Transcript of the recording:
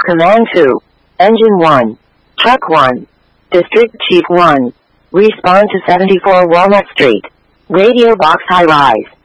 Command 2. Engine 1. Truck 1. District Chief 1. Respond to 74 Walnut Street. Radio Box High Rise.